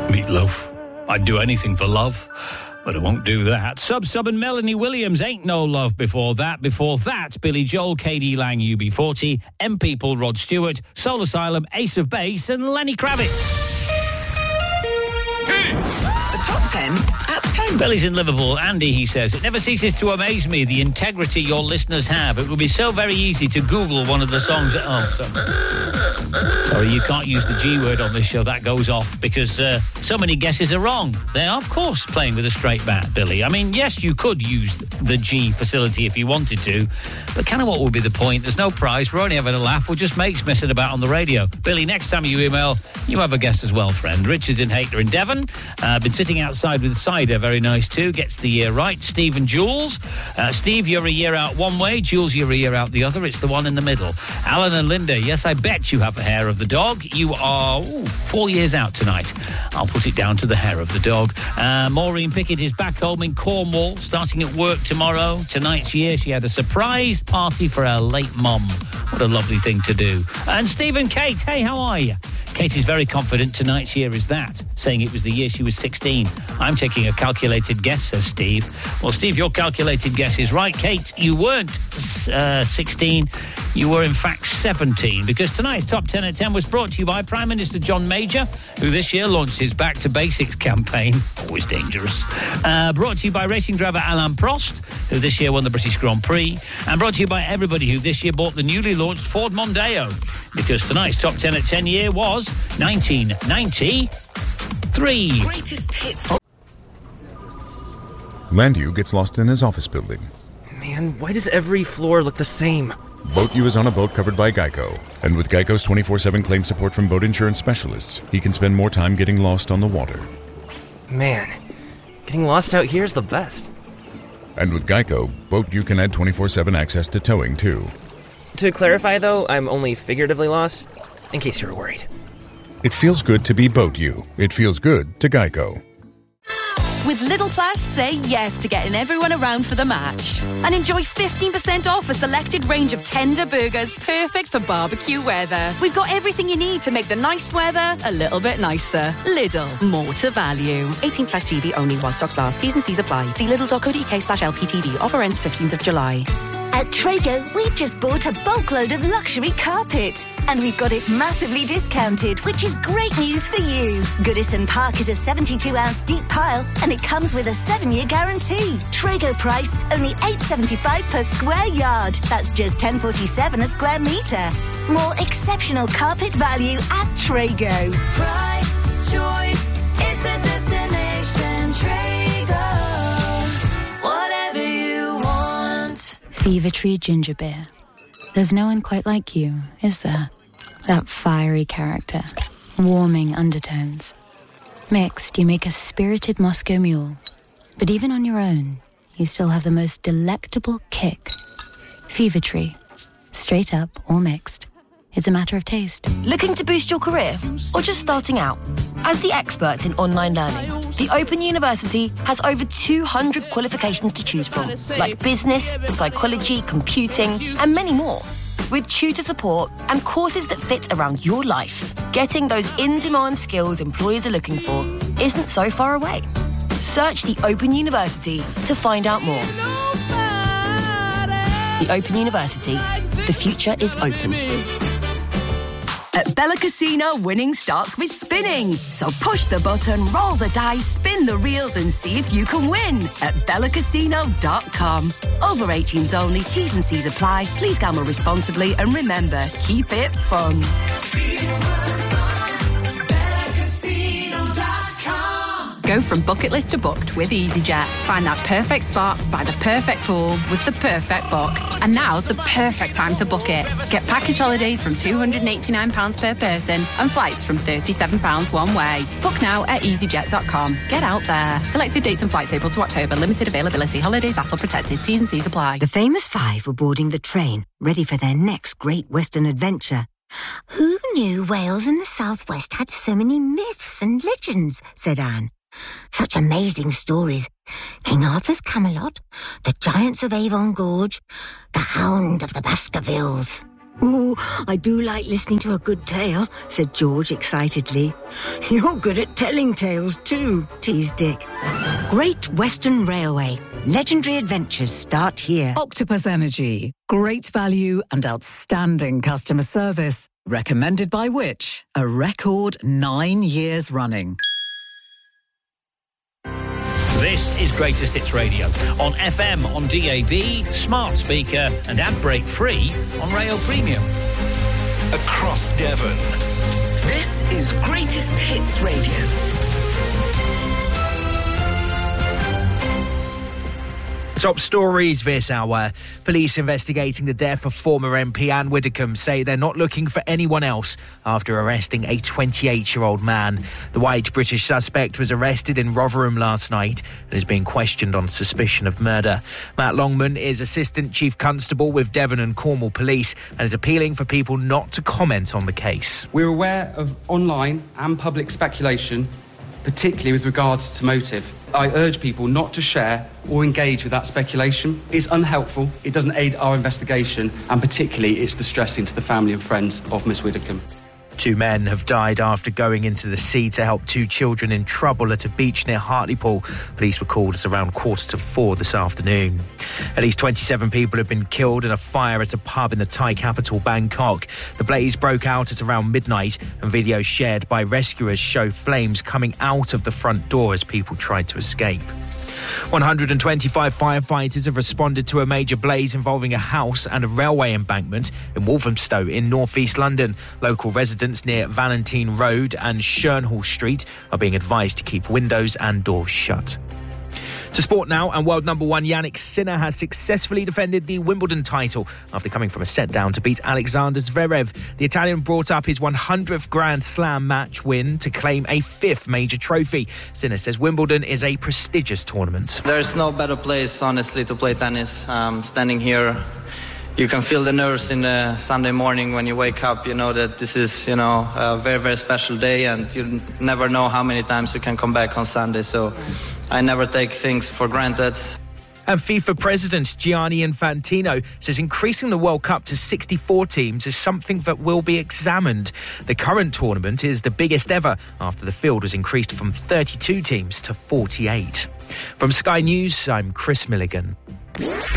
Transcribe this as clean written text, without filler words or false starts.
Meatloaf. I'd do anything for love, but I won't do that. Sub and Melanie Williams, Ain't No Love before that. Before that, Billy Joel, KD Lang, UB40, M People, Rod Stewart, Soul Asylum, Ace of Base, and Lenny Kravitz. The top 10 at 10. Billy's in Liverpool. Andy, he says, it never ceases to amaze me the integrity your listeners have. It would be so very easy to Google one of the songs. Sorry, you can't use the G word on this show. That goes off because so many guesses are wrong. They are, of course, playing with a straight bat, Billy. I mean, yes, you could use the G facility if you wanted to, but kind of what would be the point? There's no prize. We're only having a laugh. We're just mates messing about on the radio. Billy, next time you email, you have a guess as well, friend. Richard's in Hayter in Devon. Been sitting outside with cider. Very nice, too. Gets the year right. Steve and Jules. Steve, you're a year out one way. Jules, you're a year out the other. It's the one in the middle. Alan and Linda, yes, I bet you have the hair of the dog. You are 4 years out tonight. I'll put it down to the hair of the dog. Maureen Pickett is back home in Cornwall, starting at work tomorrow. Tonight's year, she had a surprise party for her late mum. What a lovely thing to do. And Steve and Kate, hey, how are you? Kate is very confident tonight's year is that, saying it was the year she was 16. I'm taking a calculated guess, says Steve. Well, Steve, your calculated guess is right. Kate, you weren't 16. You were, in fact, 17, because tonight's Top 10 at 10 was brought to you by Prime Minister John Major, who this year launched his Back to Basics campaign. Always dangerous. Brought to you by racing driver Alain Prost, who this year won the British Grand Prix. And brought to you by everybody who this year bought the newly launched Ford Mondeo, because tonight's Top 10 at 10 year was 1993. Greatest hits. Landu gets lost in his office building. Man, why does every floor look the same? Boat U is on a boat covered by Geico. And with Geico's 24/7 claim support from boat insurance specialists, he can spend more time getting lost on the water. Man, getting lost out here is the best. And with Geico, Boat U can add 24/7 access to towing, too. To clarify, though, I'm only figuratively lost, in case you were worried. It feels good to be Boat U. It feels good to Geico. With Lidl Plus, say yes to getting everyone around for the match. And enjoy 15% off a selected range of tender burgers perfect for barbecue weather. We've got everything you need to make the nice weather a little bit nicer. Lidl, more to value. 18 plus GB only while stocks last. T's and C's apply. See lidl.co.uk/LPTV. Offer ends 15th of July. At Trago, we've just bought a bulk load of luxury carpet. And we've got it massively discounted, which is great news for you. Goodison Park is a 72-ounce deep pile, and it comes with a 7-year guarantee. Trago price, only $8.75 per square yard. That's just $10.47 a square metre. More exceptional carpet value at Trago. Price, choice, it's a destination. Trago, whatever you want. Fever Tree Ginger Beer. There's no one quite like you, is there? That fiery character, warming undertones. Mixed, you make a spirited Moscow Mule. But even on your own, you still have the most delectable kick. Fever Tree. Straight up or mixed. It's a matter of taste. Looking to boost your career? Or just starting out? As the experts in online learning, the Open University has over 200 qualifications to choose from, like business, psychology, computing, and many more. With tutor support and courses that fit around your life, getting those in-demand skills employers are looking for isn't so far away. Search the Open University to find out more. The Open University. The future is open. At Bella Casino, winning starts with spinning. So push the button, roll the dice, spin the reels and see if you can win at bellacasino.com. Over 18s only, T's and C's apply. Please gamble responsibly and remember, keep it fun. Go from bucket list to booked with EasyJet. Find that perfect spot by the perfect pool with the perfect book. And now's the perfect time to book it. Get package holidays from £289 per person and flights from £37 one way. Book now at easyjet.com. Get out there. Selected dates and flights April to October. Limited availability. Holidays ATOL protected. T's and C's apply. The famous five were boarding the train, ready for their next great Western adventure. Who knew Wales and the Southwest had so many myths and legends, said Anne. Such amazing stories. King Arthur's Camelot, the Giants of Avon Gorge, the Hound of the Baskervilles. Oh, I do like listening to a good tale, said George excitedly. You're good at telling tales too, teased Dick. Great Western Railway. Legendary adventures start here. Octopus Energy. Great value and outstanding customer service. Recommended by which? A record 9 years running. This is Greatest Hits Radio on FM, on DAB, smart speaker and ad break free on Rail Premium. Across Devon. This is Greatest Hits Radio. Top stories this hour. Police investigating the death of former MP Anne Widdecombe say they're not looking for anyone else after arresting a 28-year-old man. The white British suspect was arrested in Rotherham last night and is being questioned on suspicion of murder. Matt Longman is Assistant Chief Constable with Devon and Cornwall Police and is appealing for people not to comment on the case. We're aware of online and public speculation, particularly with regards to motive. I urge people not to share or engage with that speculation. It's unhelpful, it doesn't aid our investigation, and particularly it's distressing to the family and friends of Miss Widdecombe. 2 men have died after going into the sea to help 2 children in trouble at a beach near Hartlepool. Police were called at around 4:45 this afternoon. At least 27 people have been killed in a fire at a pub in the Thai capital, Bangkok. The blaze broke out at around midnight, and videos shared by rescuers show flames coming out of the front door as people tried to escape. 125 firefighters have responded to a major blaze involving a house and a railway embankment in Walthamstow in north-east London. Local residents near Valentine Road and Shernhall Street are being advised to keep windows and doors shut. To sport now, and world number 1 Jannik Sinner has successfully defended the Wimbledon title after coming from a set down to beat Alexander Zverev. The Italian brought up his 100th Grand Slam match win to claim a 5th major trophy. Sinner says Wimbledon is a prestigious tournament. There's no better place, honestly, to play tennis. Standing here, you can feel the nerves in the Sunday morning when you wake up. You know that this is, a very, very special day, and you never know how many times you can come back on Sunday. So I never take things for granted. And FIFA President Gianni Infantino says increasing the World Cup to 64 teams is something that will be examined. The current tournament is the biggest ever after the field was increased from 32 teams to 48. From Sky News, I'm Chris Milligan.